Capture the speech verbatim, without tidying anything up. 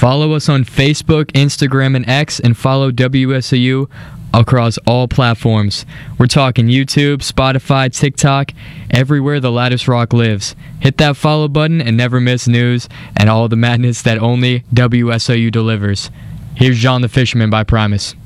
Follow us on Facebook, Instagram, and X, and follow W S O U across all platforms. We're talking YouTube, Spotify, TikTok, everywhere the Lattice Rock lives. Hit that follow button and never miss news and all the madness that only W S O U delivers. Here's John the Fisherman by Primus.